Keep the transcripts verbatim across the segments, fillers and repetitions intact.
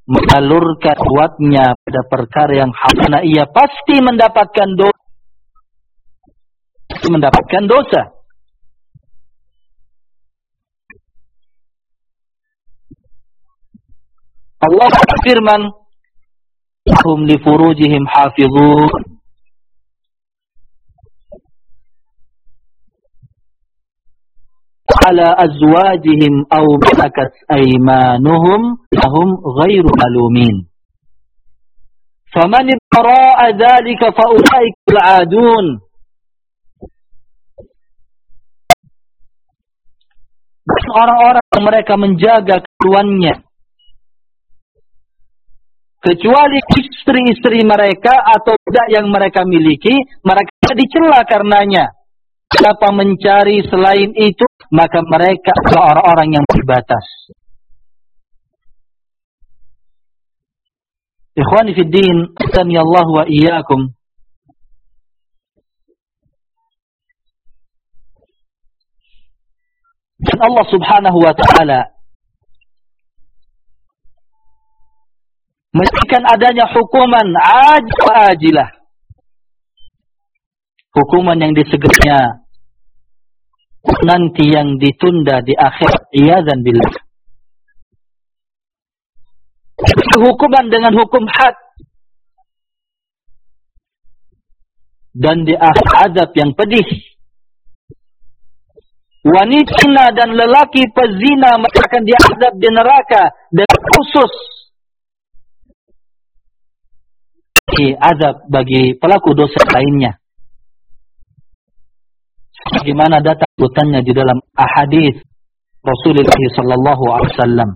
mengalurkan kuatnya pada perkara yang haram, ia pasti mendapatkan dosa. Mendapatkan dosa. Allah berfirman, "Hum li furujihim hafizun." Ala azwajihim aw malakat aymanuhum lahum ghairu malumin. Faman ittara'a dzalika fa ulaika al-'adun. Orang-orang yang mereka menjaga keluarnya kecuali istri-istri mereka atau budak yang mereka miliki, mereka dicela karenanya. Siapa mencari selain itu, maka mereka adalah orang-orang yang berbatas. Ikhwani fid din, Allah wa iyyakum. Dan Allah Subhanahu wa taala menjadikan adanya hukuman ajilah. Hukuman yang disegeranya nanti yang ditunda di akhir, iyadzan billah. Hukuman dengan hukum had, dan di akhir azab yang pedih. Wanita dan lelaki pezina mereka akan diazab di neraka dengan khusus azab bagi pelaku dosa lainnya. Bagaimana datang urutannya di dalam ahadits Rasulullah sallallahu alaihi wasallam.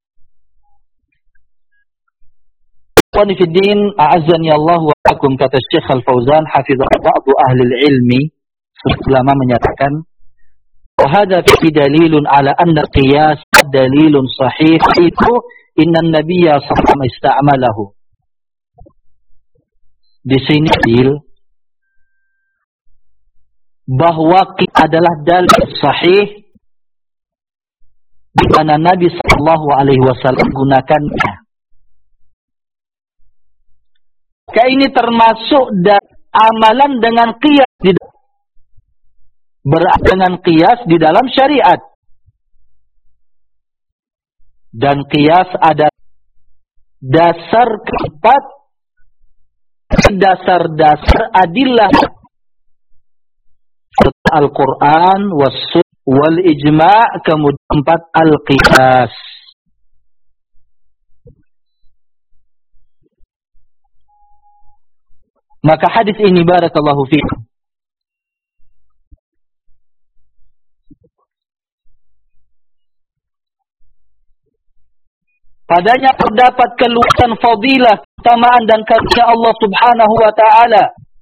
Qani fi din, a'azzani Allah wa akum, kata Syekh Al-Fauzan hafizah ba'du ahli ilmi, ulama menyatakan, wa hadha fi dalilun ala anna qiyas dalilun sahih itu inna an-nabiyya sallallahu alaihi wasallam ista'malahu. Di sini dalil bahwa qiyas adalah dalil sahih di mana Nabi sallallahu alaihi wasallam gunakannya. Kayak ini termasuk dan amalan dengan qiyas di berarti dengan qiyas di dalam syariat. Dan qiyas ada dasar keempat, dasar-dasar adillah Al-Quran was-sunnah wal ijma', kemudian empat al-qiyas. Maka hadis ini barakallahu fiikum padanya terdapat keluasan fadilah, keutamaan dan karunia Allah Subhanahu wa taala.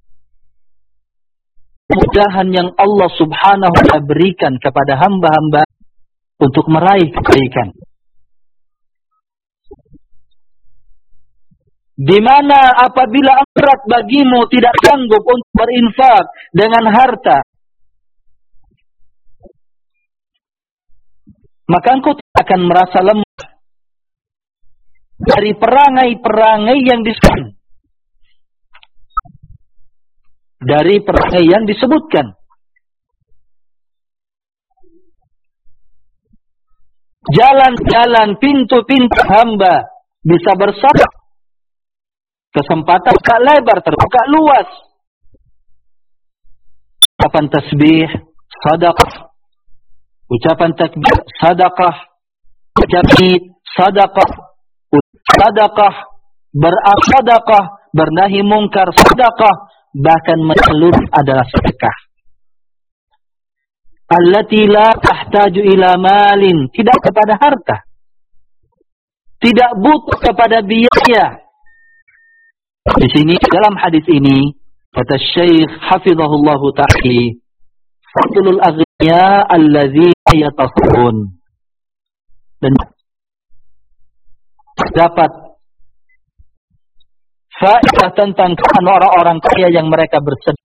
Kemudahan yang Allah Subhanahu wa taala berikan kepada hamba-hamba untuk meraih kebaikan. Di mana apabila berat bagimu tidak sanggup untuk berinfak dengan harta, maka engkau akan merasa lemah dari perangai-perangai yang disebutkan. Dari perangai yang disebutkan. Jalan-jalan, pintu-pintu hamba bisa bersabar. Kesempatan buka lebar, terbuka luas. Ucapan tasbih, sadaqah. Ucapan takbir, sadaqah. Ucapan sadaqah. Sadaqah, beraksadaqah, bernahi mungkar, sadaqah, bahkan menyeluruh adalah sedekah. Allati la tahtaju ila malin, tidak kepada harta, tidak butuh kepada biaya. Di sini dalam hadis ini kata Syekh hafizahullah ta'ala, fadlul aghniya alladzina yatasawun, dan dapat faedah tentang orang-orang kaya yang mereka bersedekah.